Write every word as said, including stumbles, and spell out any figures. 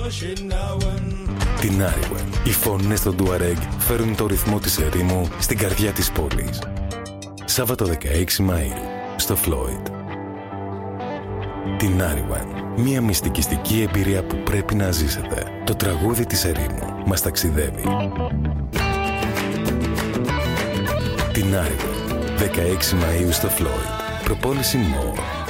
Την Άριουεν. Οι φωνές των Τουαρέγ φέρουν το ρυθμό της ερήμου στην καρδιά της πόλης. Σάββατο δεκαέξι Μαΐου στο Φλόιντ. Την Άριουεν. Μια μυστικιστική εμπειρία που πρέπει να ζήσετε. Το τραγούδι της ερήμου μας ταξιδεύει. Την Άριουεν. δεκαέξι Μαΐου στο Φλόιντ. Προπόληση More.